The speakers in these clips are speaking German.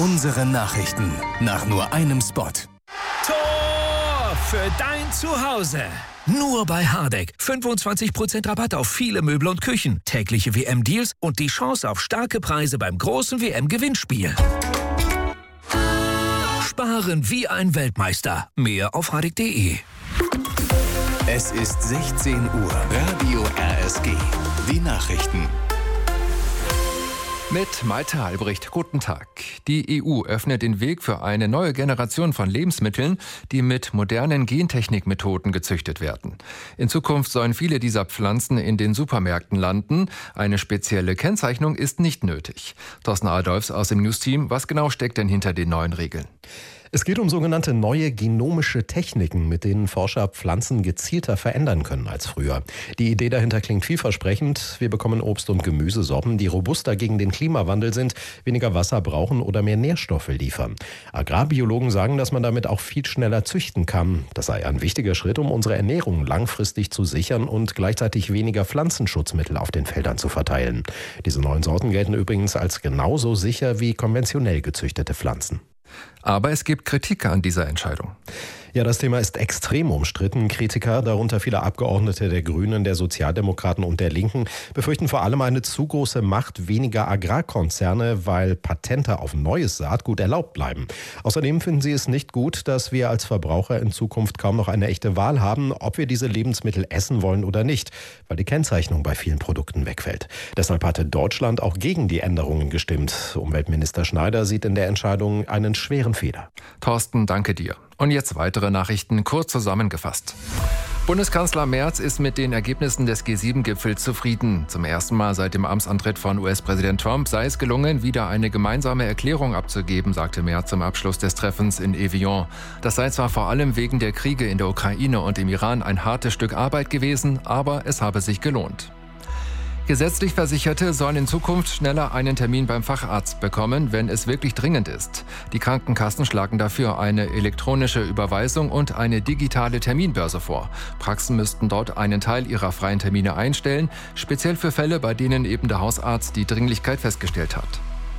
Unsere Nachrichten nach nur einem Spot. Tor für dein Zuhause. Nur bei Hardegg. 25% Rabatt auf viele Möbel und Küchen, tägliche WM-Deals und die Chance auf starke Preise beim großen WM-Gewinnspiel. Sparen wie ein Weltmeister. Mehr auf hardegg.de. Es ist 16 Uhr. Radio RSG. Die Nachrichten. Mit Malte Albrecht, guten Tag. Die EU öffnet den Weg für eine neue Generation von Lebensmitteln, die mit modernen Gentechnikmethoden gezüchtet werden. In Zukunft sollen viele dieser Pflanzen in den Supermärkten landen. Eine spezielle Kennzeichnung ist nicht nötig. Thorsten Adolfs aus dem News-Team, was genau steckt denn hinter den neuen Regeln? Es geht um sogenannte neue genomische Techniken, mit denen Forscher Pflanzen gezielter verändern können als früher. Die Idee dahinter klingt vielversprechend. Wir bekommen Obst- und Gemüsesorten, die robuster gegen den Klimawandel sind, weniger Wasser brauchen oder mehr Nährstoffe liefern. Agrarbiologen sagen, dass man damit auch viel schneller züchten kann. Das sei ein wichtiger Schritt, um unsere Ernährung langfristig zu sichern und gleichzeitig weniger Pflanzenschutzmittel auf den Feldern zu verteilen. Diese neuen Sorten gelten übrigens als genauso sicher wie konventionell gezüchtete Pflanzen. Aber es gibt Kritik an dieser Entscheidung. Ja, das Thema ist extrem umstritten. Kritiker, darunter viele Abgeordnete der Grünen, der Sozialdemokraten und der Linken, befürchten vor allem eine zu große Macht weniger Agrarkonzerne, weil Patente auf neues Saatgut erlaubt bleiben. Außerdem finden sie es nicht gut, dass wir als Verbraucher in Zukunft kaum noch eine echte Wahl haben, ob wir diese Lebensmittel essen wollen oder nicht, weil die Kennzeichnung bei vielen Produkten wegfällt. Deshalb hatte Deutschland auch gegen die Änderungen gestimmt. Umweltminister Schneider sieht in der Entscheidung einen schweren Fehler. Thorsten, danke dir. Und jetzt weitere Nachrichten, kurz zusammengefasst. Bundeskanzler Merz ist mit den Ergebnissen des G7-Gipfels zufrieden. Zum ersten Mal seit dem Amtsantritt von US-Präsident Trump sei es gelungen, wieder eine gemeinsame Erklärung abzugeben, sagte Merz zum Abschluss des Treffens in Evian. Das sei zwar vor allem wegen der Kriege in der Ukraine und im Iran ein hartes Stück Arbeit gewesen, aber es habe sich gelohnt. Gesetzlich Versicherte sollen in Zukunft schneller einen Termin beim Facharzt bekommen, wenn es wirklich dringend ist. Die Krankenkassen schlagen dafür eine elektronische Überweisung und eine digitale Terminbörse vor. Praxen müssten dort einen Teil ihrer freien Termine einstellen, speziell für Fälle, bei denen eben der Hausarzt die Dringlichkeit festgestellt hat.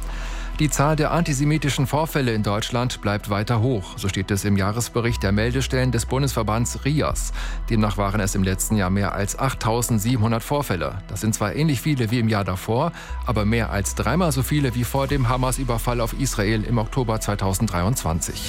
Die Zahl der antisemitischen Vorfälle in Deutschland bleibt weiter hoch, so steht es im Jahresbericht der Meldestellen des Bundesverbands RIAS. Demnach waren es im letzten Jahr mehr als 8.700 Vorfälle. Das sind zwar ähnlich viele wie im Jahr davor, aber mehr als dreimal so viele wie vor dem Hamas-Überfall auf Israel im Oktober 2023.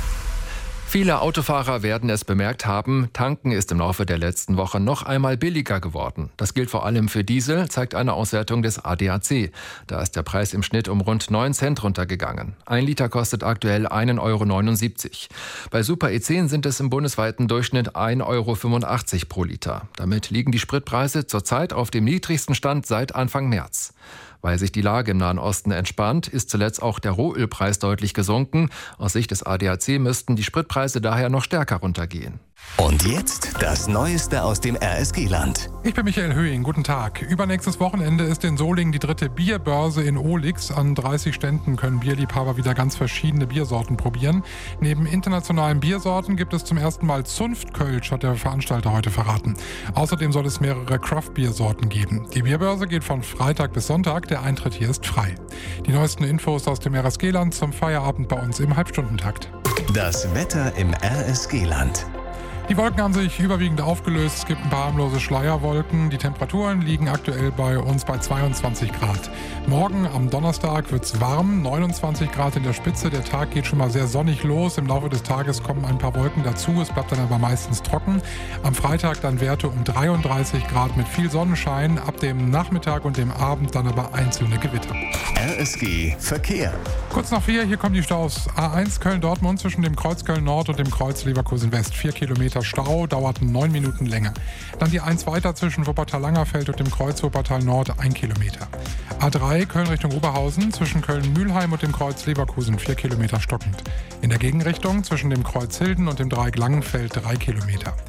Viele Autofahrer werden es bemerkt haben, tanken ist im Laufe der letzten Woche noch einmal billiger geworden. Das gilt vor allem für Diesel, zeigt eine Auswertung des ADAC. Da ist der Preis im Schnitt um rund 9 Cent runtergegangen. 1 Liter kostet aktuell 1,79 €. Bei Super E10 sind es im bundesweiten Durchschnitt 1,85 € pro Liter. Damit liegen die Spritpreise zurzeit auf dem niedrigsten Stand seit Anfang März. Weil sich die Lage im Nahen Osten entspannt, ist zuletzt auch der Rohölpreis deutlich gesunken. Aus Sicht des ADAC müssten die Spritpreise daher noch stärker runtergehen. Und jetzt das Neueste aus dem RSG-Land. Ich bin Michael Höhing, guten Tag. Übernächstes Wochenende ist in Solingen die 3. Bierbörse in Olix. An 30 Ständen können Bierliebhaber wieder ganz verschiedene Biersorten probieren. Neben internationalen Biersorten gibt es zum ersten Mal Zunftkölsch, hat der Veranstalter heute verraten. Außerdem soll es mehrere Craft-Biersorten geben. Die Bierbörse geht von Freitag bis Sonntag, der Eintritt hier ist frei. Die neuesten Infos aus dem RSG-Land zum Feierabend bei uns im Halbstundentakt. Das Wetter im RSG-Land. Die Wolken haben sich überwiegend aufgelöst. Es gibt ein paar harmlose Schleierwolken. Die Temperaturen liegen aktuell bei uns bei 22 Grad. Morgen am Donnerstag wird es warm, 29 Grad in der Spitze. Der Tag geht schon mal sehr sonnig los. Im Laufe des Tages kommen ein paar Wolken dazu. Es bleibt dann aber meistens trocken. Am Freitag dann Werte um 33 Grad mit viel Sonnenschein. Ab dem Nachmittag und dem Abend dann aber einzelne Gewitter. RSG Verkehr. Kurz nach 4, hier kommen die Staus. A1 Köln-Dortmund zwischen dem Kreuz Köln-Nord und dem Kreuz Leverkusen-West. 4 Kilometer Stau, dauert 9 Minuten länger. Dann die 1 weiter zwischen Wuppertal-Langerfeld und dem Kreuz Wuppertal-Nord 1 Kilometer. A3 Köln Richtung Oberhausen zwischen Köln-Mülheim und dem Kreuz Leverkusen 4 Kilometer stockend. In der Gegenrichtung zwischen dem Kreuz Hilden und dem Dreieck Langenfeld 3 Kilometer.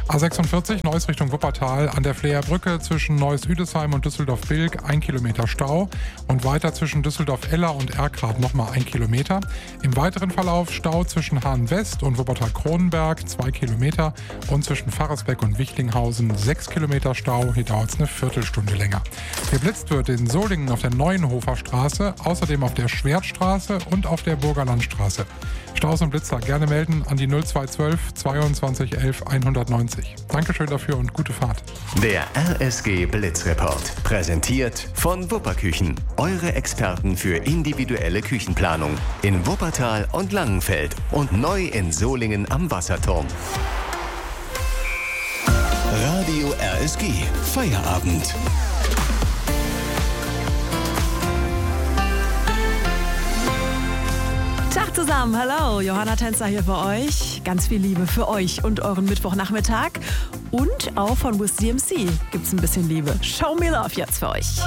A46 Neuss Richtung Wuppertal an der Fleerbrücke zwischen Neuss-Üdesheim und Düsseldorf-Bilk 1 Kilometer Stau und weiter zwischen Düsseldorf-Eller und Erkrath nochmal 1 Kilometer. Im weiteren Verlauf Stau zwischen Hahn-West und Wuppertal-Kronenberg 2 Kilometer und zwischen Pfarrersbeck und Wichtinghausen 6 Kilometer Stau. Hier dauert es eine Viertelstunde länger. Geblitzt wird in Solingen auf der Neuenhofer Straße, außerdem auf der Schwertstraße und auf der Burger Landstraße. Staus und Blitzer gerne melden an die 0212 22 11 190. Dankeschön dafür und gute Fahrt. Der RSG Blitzreport, präsentiert von Wupperküchen. Eure Experten für individuelle Küchenplanung in Wuppertal und Langenfeld und neu in Solingen am Wasserturm. Radio RSG, Feierabend. Tag zusammen, hallo, Johanna Tänzer hier für euch. Ganz viel Liebe für euch und euren Mittwochnachmittag. Und auch von Wiz DMC gibt's ein bisschen Liebe. Show me love jetzt für euch.